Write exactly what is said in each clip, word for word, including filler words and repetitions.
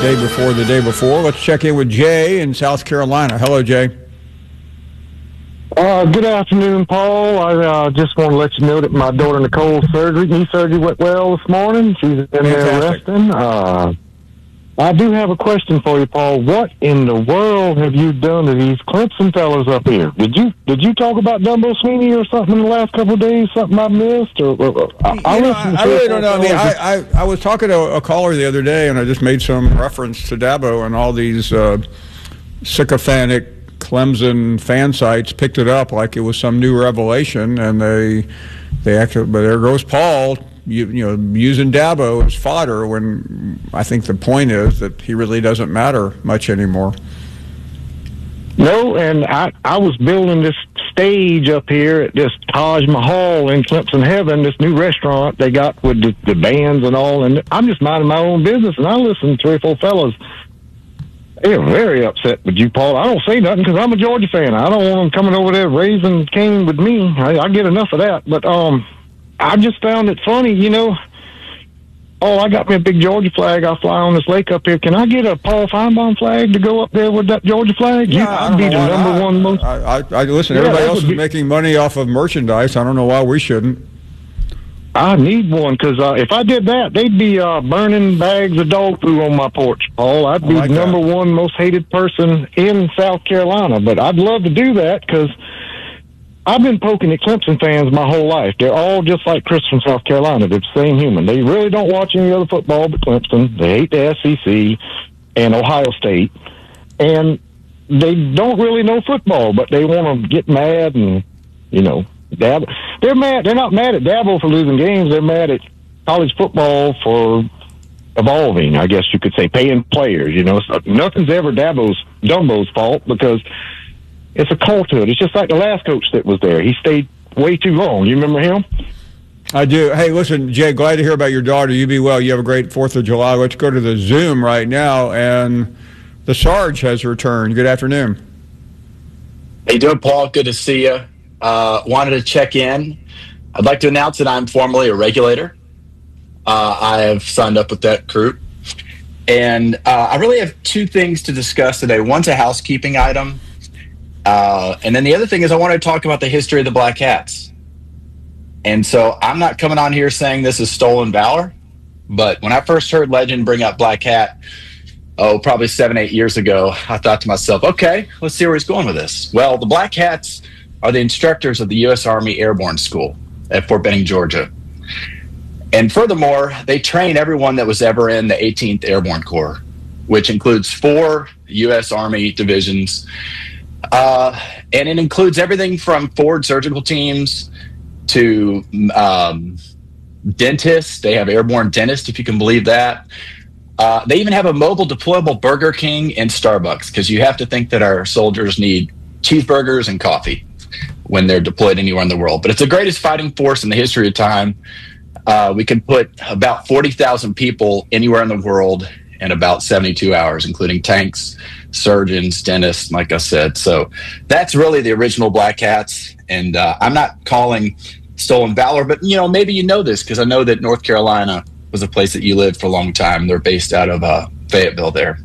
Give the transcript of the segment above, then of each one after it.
day before the day before. Let's check in with Jay in South Carolina. Hello, Jay. Uh, good afternoon, Paul. I uh, just want to let you know that my daughter Nicole's surgery, knee surgery went well this morning. She's in there resting. Uh, I do have a question for you, Paul. What in the world have you done to these Clemson fellas up here? Did you did you talk about Dumbo Sweeney or something in the last couple of days? Something I missed? Or, or I, I, know, I, I really don't know. I mean, I, I, I was talking to a caller the other day, and I just made some reference to Dabo, and all these uh, sycophantic Clemson fan sites picked it up like it was some new revelation, and they they actually. But there goes Paul. You, you know, using Dabo as fodder when I think the point is that he really doesn't matter much anymore. No, and I, I was building this stage up here at this Taj Mahal in Clemson Heaven, this new restaurant they got with the, the bands and all, and I'm just minding my own business, and I listened to three or four fellas. They're very upset with you, Paul. I don't say nothing because I'm a Georgia fan. I don't want them coming over there raising Cain with me. I, I get enough of that, but um. I just found it funny, you know. Oh, I got me a big Georgia flag. I fly on this lake up here. Can I get a Paul Feinbaum flag to go up there with that Georgia flag? Yeah, you, I'd be the number I, one most. I, I, I listen. Yeah, everybody else is be... making money off of merchandise. I don't know why we shouldn't. I need one because uh, if I did that, they'd be uh, burning bags of dog poo on my porch, Paul. I'd be like the number that. one most hated person in South Carolina. But I'd love to do that because I've been poking at Clemson fans my whole life. They're all just like Chris from South Carolina. They're the same human. They really don't watch any other football but Clemson. They hate the S E C and Ohio State. And they don't really know football, but they want to get mad and, you know, Dabo. They're mad. They're not mad at Dabo for losing games. They're mad at college football for evolving, I guess you could say, paying players. You know, so nothing's ever Dabo's, Dumbo's fault because it's a cult to it. It's just like the last coach that was there. He stayed way too long. You remember him? I do. Hey, listen, Jay, glad to hear about your daughter. You be well. You have a great fourth of July. Let's go to the Zoom right now. And the Sarge has returned. Good afternoon. How you doing, Paul? Good to see you. Uh, wanted to check in. I'd like to announce that I'm formally a regulator. Uh, I have signed up with that group. And uh, I really have two things to discuss today. One's a housekeeping item. Uh, and then the other thing is I want to talk about the history of the Black Hats. And so I'm not coming on here saying this is stolen valor, but when I first heard Legend bring up Black Hat, oh, probably seven, eight years ago, I thought to myself, okay, let's see where he's going with this. Well, the Black Hats are the instructors of the U S Army Airborne School at Fort Benning, Georgia. And furthermore, they train everyone that was ever in the eighteenth Airborne Corps, which includes four U S Army divisions. Uh, and it includes everything from forward surgical teams to um, dentists. They have airborne dentists, if you can believe that. Uh, they even have a mobile deployable Burger King and Starbucks, because you have to think that our soldiers need cheeseburgers and coffee when they're deployed anywhere in the world. But it's the greatest fighting force in the history of time. Uh, we can put about forty thousand people anywhere in the world in about seventy-two hours, including tanks, surgeons, dentists, like I said. So that's really the original Black Hats. And uh, I'm not calling stolen valor, but, you know, maybe you know this because I know that North Carolina was a place that you lived for a long time. They're based out of uh, Fayetteville there.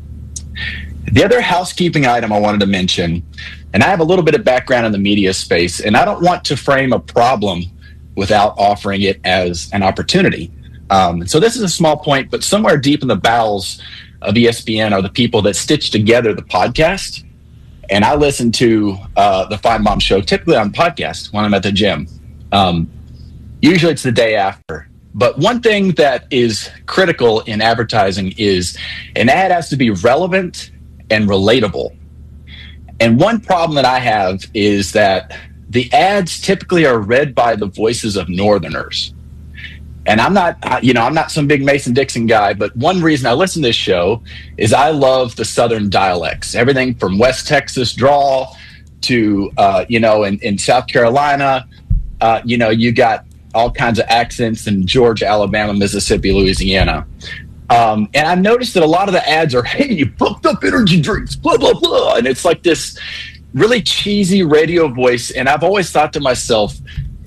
The other housekeeping item I wanted to mention, and I have a little bit of background in the media space, and I don't want to frame a problem without offering it as an opportunity. Um, so this is a small point, but somewhere deep in the bowels of E S P N are the people that stitch together the podcast. And I listen to uh, the Feinbaum Show typically on podcast when I'm at the gym. Um, usually it's the day after. But one thing that is critical in advertising is an ad has to be relevant and relatable. And one problem that I have is that the ads typically are read by the voices of Northerners. And I'm not, you know, I'm not some big Mason-Dixon guy, but one reason I listen to this show is I love the Southern dialects. Everything from West Texas drawl to, uh, you know, in, in South Carolina, uh, you know, you got all kinds of accents in Georgia, Alabama, Mississippi, Louisiana. Um, and I've noticed that a lot of the ads are, hey, you pumped up energy drinks, blah, blah, blah. And it's like this really cheesy radio voice. And I've always thought to myself,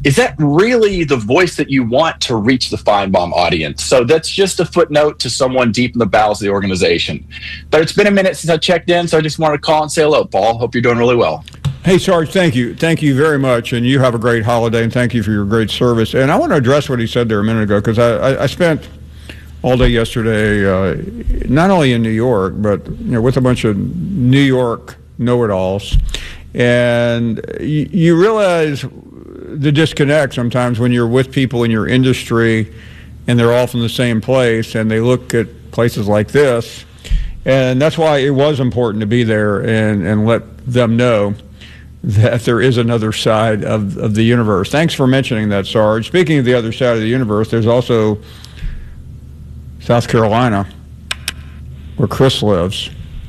is that really the voice that you want to reach the Feinbaum audience? So that's just a footnote to someone deep in the bowels of the organization. But it's been a minute since I checked in, so I just wanted to call and say hello, Paul. Hope you're doing really well. Hey, Sarge, thank you. Thank you very much, and you have a great holiday, and thank you for your great service. And I want to address what he said there a minute ago, because I, I, I spent all day yesterday, uh, not only in New York, but you know, with a bunch of New York know-it-alls. And you, you realize the disconnect sometimes when you're with people in your industry and they're all from the same place and they look at places like this. And that's why it was important to be there and, and let them know that there is another side of, of the universe. Thanks for mentioning that, Sarge. Speaking of the other side of the universe, there's also South Carolina, where Chris lives.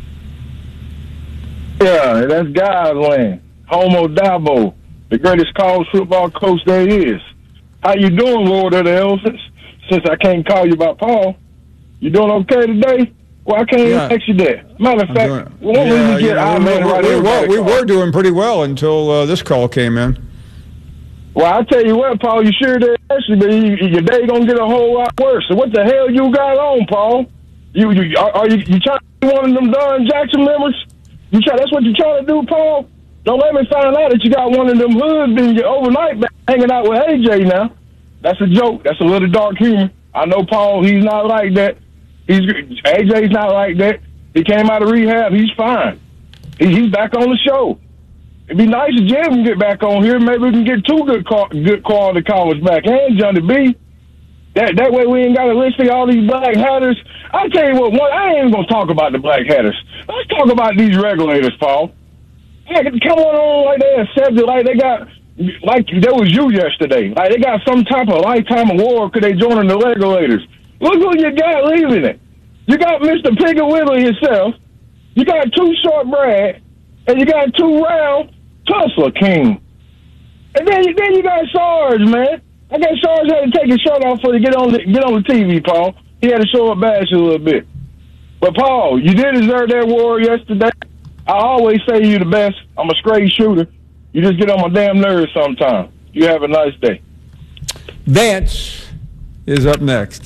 Yeah, that's God's land. Homo Dabo, the greatest college football coach there is. How you doing, Lord of the Elephants? Since I can't call you by Paul, you doing okay today? Well, I can't yeah. ask you that. Matter of fact, doing, when yeah, we get yeah, our we, man we, right we, here, we, we were doing pretty well until uh, this call came in. Well, I tell you what, Paul, you sure did actually, but you, your day gonna get a whole lot worse. So what the hell you got on, Paul? You, you are, are you, you trying to be one of them Don Jackson members? You try, that's what you trying to do, Paul? Don't let me find out that you got one of them hoods in your overnight back hanging out with A J now. That's a joke. That's a little dark humor. I know Paul, he's not like that. He's A J's not like that. He came out of rehab. He's fine. He, he's back on the show. It'd be nice if Jim can get back on here. Maybe we can get two good good quality callers back. And Johnny B. That that way we ain't got to listen to all these black hatters. I'll tell you what, one, I ain't even going to talk about the black hatters. Let's talk about these regulators, Paul. Heck, come on like they accepted, like they got, like that was you yesterday. Like they got some type of lifetime award because they joining the regulators. Look who you got leaving it. You got Mister Piggott Whittley himself. You got Too Short Brad. And you got Two Round Tulsa King. And then, then you got Sarge, man. I guess Sarge had to take his shirt off for to get on the, get on the T V, Paul. He had to show up bash a little bit. But, Paul, you did deserve that award yesterday. I always say you're the best. I'm a straight shooter. You just get on my damn nerves sometimes. You have a nice day. Vance is up next.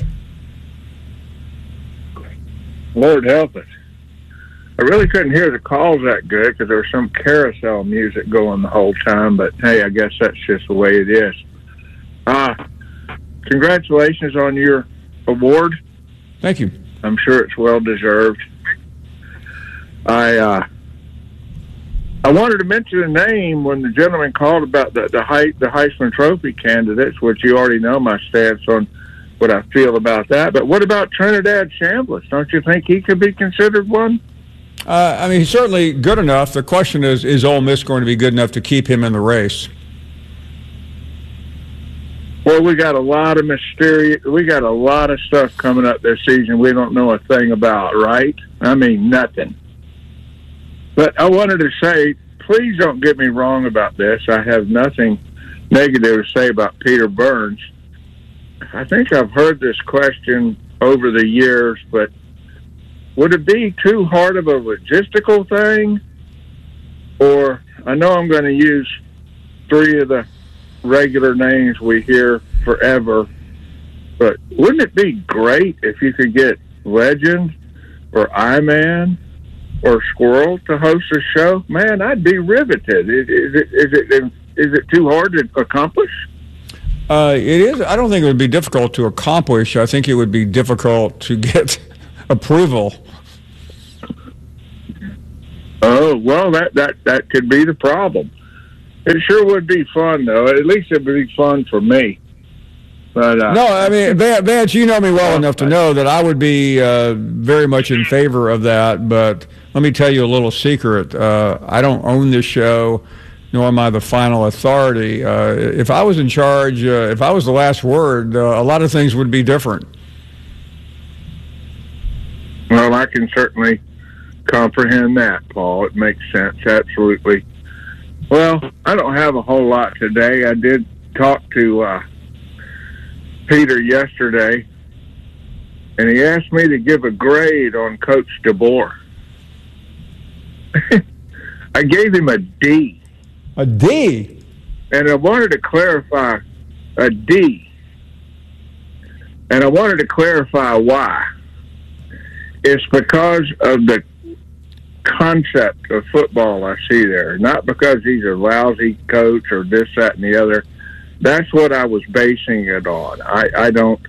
Lord help us. I really couldn't hear the calls that good because there was some carousel music going the whole time, but hey, I guess that's just the way it is. Uh, congratulations on your award. Thank you. I'm sure it's well deserved. I uh, I wanted to mention a name when the gentleman called about the the, He- the Heisman Trophy candidates, which you already know my stance on what I feel about that. But what about Trinidad Chambliss? Don't you think he could be considered one? Uh, I mean, he's certainly good enough. The question is, is Ole Miss going to be good enough to keep him in the race? Well, we got a lot of mysterious, we got a lot of stuff coming up this season we don't know a thing about, right? I mean, nothing. But I wanted to say, please don't get me wrong about this. I have nothing negative to say about Peter Burns. I think I've heard this question over the years, but would it be too hard of a logistical thing? Or, I know I'm going to use three of the regular names we hear forever, but wouldn't it be great if you could get Legend or I-Man or Squirrel to host a show? Man, I'd be riveted. Is, is, it, is, it, is it too hard to accomplish? Uh, it is. I don't think it would be difficult to accomplish. I think it would be difficult to get approval. Oh, well, that, that, that could be the problem. It sure would be fun, though. At least it would be fun for me. But uh, no, I mean, Vance, you know me well enough to know that I would be uh, very much in favor of that. But let me tell you a little secret. Uh, I don't own this show, nor am I the final authority. Uh, if I was in charge, uh, if I was the last word, uh, a lot of things would be different. Well, I can certainly comprehend that, Paul. It makes sense, absolutely. Well, I don't have a whole lot today. I did talk to uh, Peter yesterday, and he asked me to give a grade on Coach DeBoer. I gave him a D. A D? and I wanted to clarify a D, and I wanted to clarify why. It's because of the concept of football I see there, not because he's a lousy coach or this, that, and the other. That's what I was basing it on. I, I don't,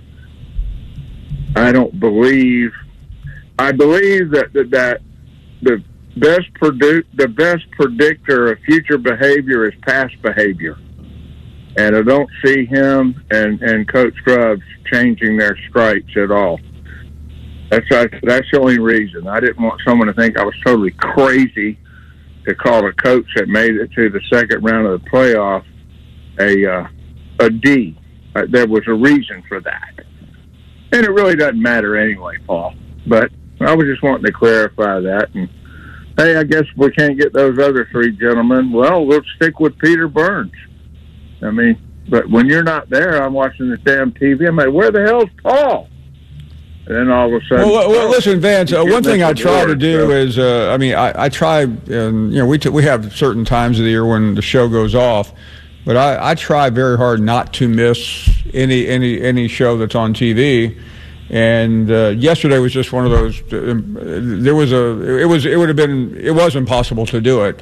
I don't believe. I believe that that, that the best produ- the best predictor of future behavior is past behavior, and I don't see him and and Coach Scruggs changing their stripes at all. That's that's the only reason. I didn't want someone to think I was totally crazy to call a coach that made it to the second round of the playoff a uh, a D. Uh, there was a reason for that, and it really doesn't matter anyway, Paul. But I was just wanting to clarify that. And hey, I guess we can't get those other three gentlemen. Well, we'll stick with Peter Burns. I mean, but when you're not there, I'm watching the damn T V. I'm like, where the hell's Paul? And then all of a sudden, well, well listen, Vance. Uh, one thing I try board, to do so. is, uh, I mean, I, I try, and you know, we t- we have certain times of the year when the show goes off, but I, I try very hard not to miss any any any show that's on T V. And uh, yesterday was just one of those. Uh, there was a. It was. It would have been. It was impossible to do it,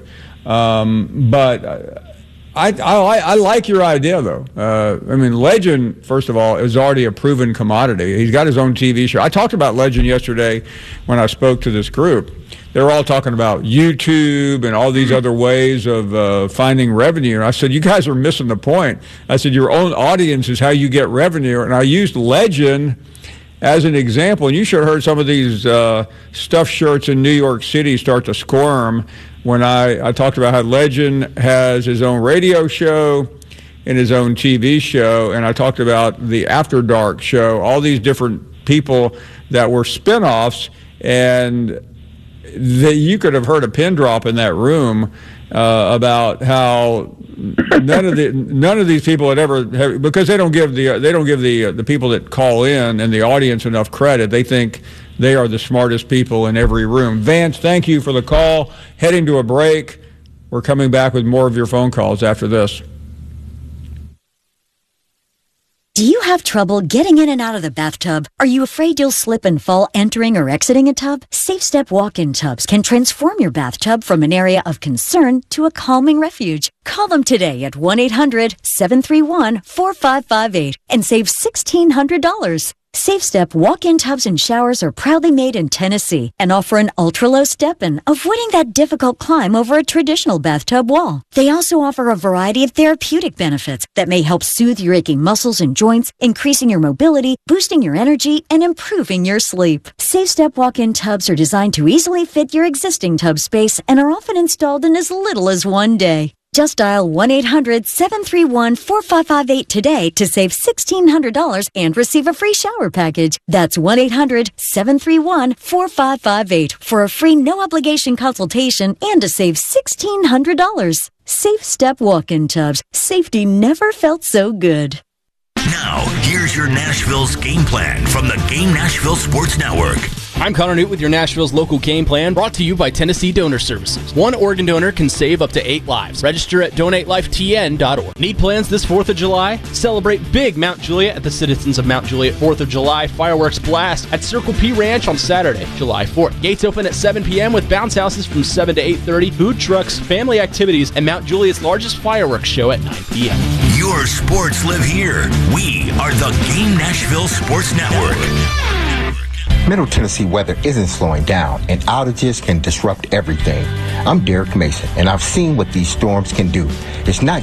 um, but. Uh, I, I I like your idea, though. Uh, I mean, Legend, first of all, is already a proven commodity. He's got his own T V show. I talked about Legend yesterday when I spoke to this group. They were all talking about YouTube and all these other ways of uh, finding revenue. And I said, you guys are missing the point. I said, your own audience is how you get revenue. And I used Legend as an example. And you should have heard some of these uh, stuffed shirts in New York City start to squirm when I, I talked about how Legend has his own radio show and his own T V show, and I talked about the After Dark show, all these different people that were spinoffs, and that you could have heard a pin drop in that room uh, about how none of the none of these people had ever have, because they don't give the they don't give the the people that call in and the audience enough credit. They think they are the smartest people in every room. Vance, thank you for the call. Heading to a break. We're coming back with more of your phone calls after this. Do you have trouble getting in and out of the bathtub? Are you afraid you'll slip and fall entering or exiting a tub? Safe Step walk-in tubs can transform your bathtub from an area of concern to a calming refuge. Call them today at one eight hundred seven three one four five five eight and save sixteen hundred dollars. Safe Step walk-in tubs and showers are proudly made in Tennessee and offer an ultra-low step-in, avoiding that difficult climb over a traditional bathtub wall. They also offer a variety of therapeutic benefits that may help soothe your aching muscles and joints, increasing your mobility, boosting your energy, and improving your sleep. Safe Step walk-in tubs are designed to easily fit your existing tub space and are often installed in as little as one day. Just dial one eight hundred seven three one four five five eight today to save sixteen hundred dollars and receive a free shower package. That's one eight hundred seven three one four five five eight for a free no-obligation consultation and to save sixteen hundred dollars. Safe Step walk-in tubs. Safety never felt so good. Now, here's your Nashville's game plan from the Game Nashville Sports Network. I'm Connor Newt with your Nashville's local game plan, brought to you by Tennessee Donor Services. One organ donor can save up to eight lives. Register at donate life t n dot org. Need plans this fourth of July? Celebrate big Mount Juliet at the Citizens of Mount Juliet fourth of July Fireworks Blast at Circle P Ranch on Saturday, July fourth. Gates open at seven p.m. with bounce houses from seven to eight thirty, food trucks, family activities, and Mount Juliet's largest fireworks show at nine p.m. Your sports live here. We are the Game Nashville Sports Network. Middle Tennessee weather isn't slowing down, and outages can disrupt everything. I'm Derek Mason, and I've seen what these storms can do. It's not